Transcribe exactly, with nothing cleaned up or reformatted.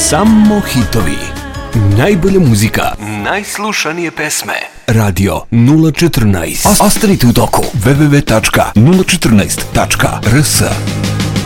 Samo hitovi. Najbolja muzika. Najslušanije pesme. Radio nula četrnaest. Ostanite u toku. w w w tačka nula četrnaest tačka r s